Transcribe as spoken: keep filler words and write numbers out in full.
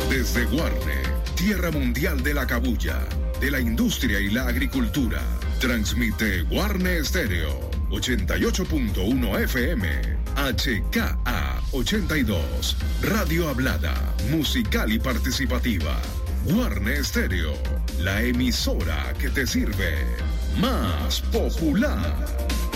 Desde Guarne, tierra mundial de la cabuya, de la industria y la agricultura, transmite Guarne Estéreo, ochenta y ocho punto uno F M, H K A ochenta y dos, Radio Hablada, musical y participativa. Guarne Estéreo, la emisora que te sirve, más popular.